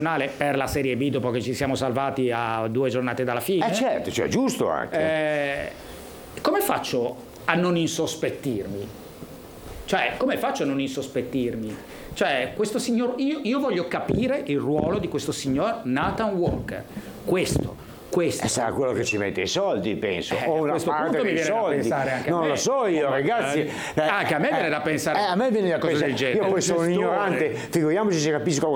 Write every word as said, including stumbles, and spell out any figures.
per la Serie B dopo che ci siamo salvati a due giornate dalla fine. Eh certo, cioè giusto anche. Eh, come faccio a non insospettirmi? Cioè, come faccio a non insospettirmi? Cioè, questo signor, io, io voglio capire il ruolo di questo signor Nathan Walker. Questo. Questo. E sarà quello che ci mette i soldi, penso, Eh, o una questo parte punto mi dei viene da soldi. pensare anche a Non me. lo so io, Oh, ragazzi. eh, anche a me viene da pensare eh, a me viene da cose pensare. del genere. Io poi sono un Gestore. ignorante, figuriamoci se capisco